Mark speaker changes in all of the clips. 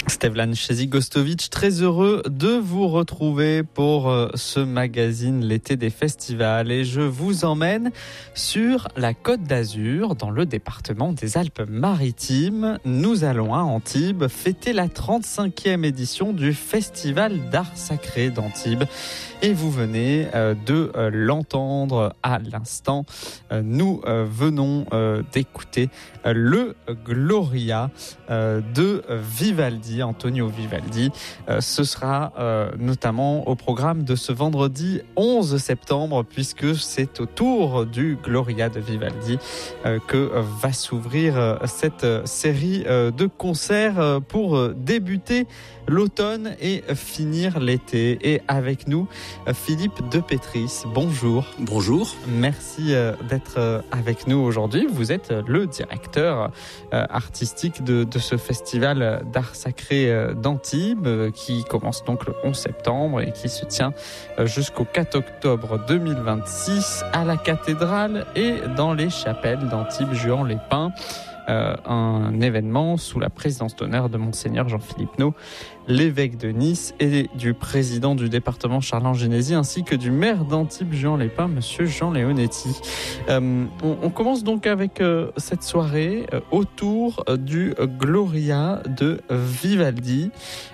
Speaker 1: Stevlan Chezi-Gostovic, très heureux de vous retrouver pour ce magazine L'été des festivals. Et je vous emmène sur la Côte d'Azur, dans le département des Alpes-Maritimes. Nous allons à Antibes fêter la 35e édition du Festival d'art sacré d'Antibes. Et vous venez de l'entendre à l'instant. Nous venons d'écouter le Gloria de Vivaldi, Antonio Vivaldi. Ce sera notamment au programme de ce vendredi 11 septembre, puisque c'est au tour du Gloria de Vivaldi que va s'ouvrir cette série de concerts pour débuter l'automne et finir l'été. Et avec nous, Philippe de Petris. Bonjour.
Speaker 2: Bonjour.
Speaker 1: Merci d'être avec nous aujourd'hui. Vous êtes le directeur artistique de ce festival d'art sacré d'Antibes qui commence donc le 11 septembre et qui se tient jusqu'au 4 octobre 2026 à la cathédrale et dans les chapelles d'Antibes-Juan-les-Pins. Un événement sous la présidence d'honneur de Monseigneur Jean-Philippe Naud, l'évêque de Nice, et du président du département Charles Génési, ainsi que du maire d'Antibes-Juan-les-Pins, monsieur Jean Leonetti. On commence donc avec cette soirée autour du Gloria de Vivaldi.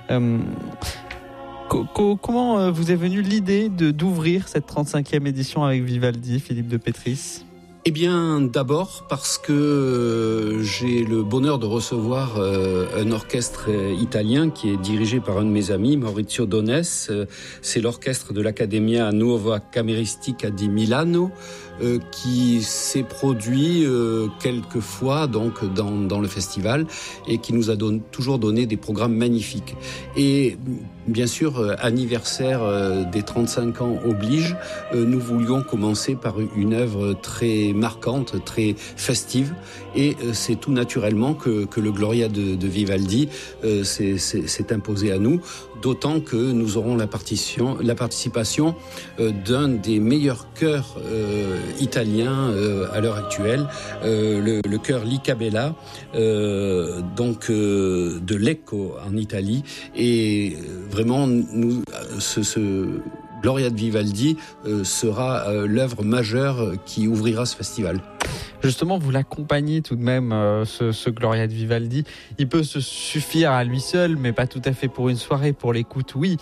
Speaker 1: Comment vous est venue l'idée d'ouvrir cette 35e édition avec Vivaldi, Philippe de Petris ?
Speaker 2: Eh bien, d'abord parce que j'ai le bonheur de recevoir un orchestre italien qui est dirigé par un de mes amis, Maurizio Dones. C'est l'orchestre de l'Accademia Nuova Cameristica di Milano qui s'est produit quelques fois donc dans le festival et qui nous a toujours donné des programmes magnifiques. Et bien sûr, anniversaire des 35 ans oblige, nous voulions commencer par une œuvre très marquante, très festive, et c'est tout naturellement que le Gloria de Vivaldi s'est imposé à nous, d'autant que nous aurons la participation d'un des meilleurs chœurs italiens à l'heure actuelle, le chœur Licabella, donc de Lecco en Italie, et vraiment ce Gloria de Vivaldi sera l'œuvre majeure qui ouvrira ce festival.
Speaker 1: Justement, vous l'accompagnez tout de même, ce Gloria de Vivaldi. Il peut se suffire à lui seul, mais pas tout à fait pour une soirée. Pour l'écoute, oui.